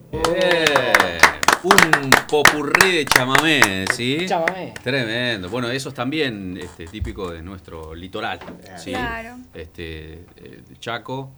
Un popurrí de chamamé, ¿sí? Chamamé. Tremendo. Bueno, eso es también típico de nuestro litoral, ¿sí? Claro. Chaco,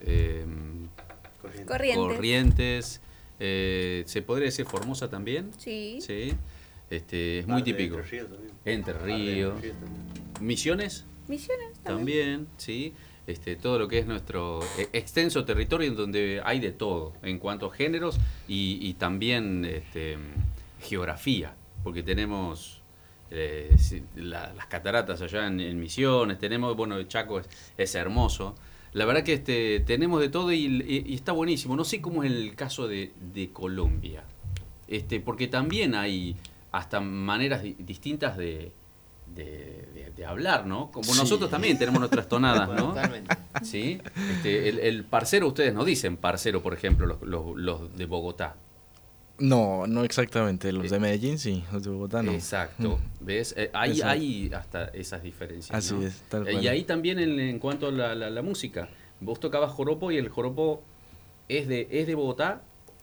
Corrientes. ¿se podría decir Formosa también? Sí. Sí. Es muy típico. Entre Ríos. Misiones Misiones también, sí. Todo lo que es nuestro extenso territorio en donde hay de todo en cuanto a géneros y también geografía, porque tenemos las cataratas allá en Misiones, tenemos, bueno, Chaco es hermoso. La verdad que tenemos de todo y está buenísimo. No sé cómo es el caso de Colombia, porque también hay hasta maneras distintas de hablar, ¿no? Como Sí. nosotros también tenemos nuestras tonadas, ¿no? Totalmente. ¿Sí? El parcero, ustedes no dicen parcero, por ejemplo, los de Bogotá. No, no exactamente. Los de Medellín sí, los de Bogotá no. Exacto. ¿Ves? Hay Exacto. hasta esas diferencias. Así ¿no? es, tal cual. Y ahí también en cuanto a la música. Vos tocabas joropo y el joropo es de Bogotá.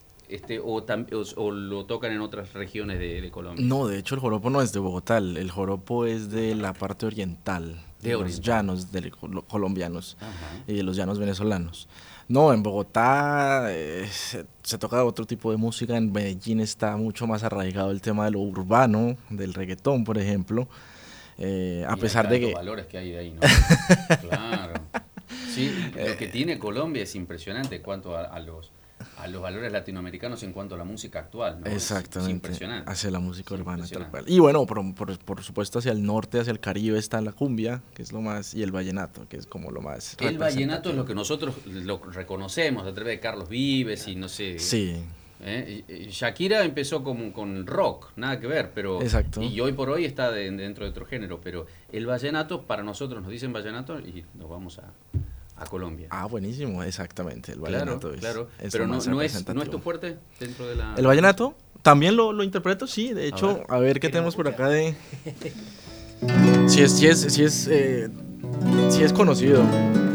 O lo tocan en otras regiones de Colombia. No, de hecho el joropo no es de Bogotá, el joropo es de la parte oriental, de los llanos colombianos Ajá. y de los llanos venezolanos. No, en Bogotá se toca otro tipo de música, en Medellín está mucho más arraigado el tema de lo urbano, del reggaetón, por ejemplo, a pesar de que... Los valores que hay de ahí, ¿no? Claro. Sí, lo que tiene Colombia es impresionante en cuanto a los valores latinoamericanos en cuanto a la música actual, ¿no? Exactamente, Es impresionante. hacia la música Es urbana tal impresionante. cual. Y bueno, por supuesto hacia el norte, hacia el Caribe está la cumbia, que es lo más, y el vallenato, que es como lo más El vallenato es representativo. lo que nosotros lo reconocemos a través de Carlos Vives y no sé. Sí, Shakira empezó con rock, nada que ver, pero Exacto. y hoy por hoy está dentro de otro género, pero el vallenato para nosotros nos dicen vallenato y nos vamos a Colombia. buenísimo, exactamente, el Claro, vallenato claro. es Pero lo más no es representativo. tu fuerte dentro de la... El vallenato también lo interpreto, sí, de hecho, ver. a ver qué tenemos por acá de... Sí es conocido.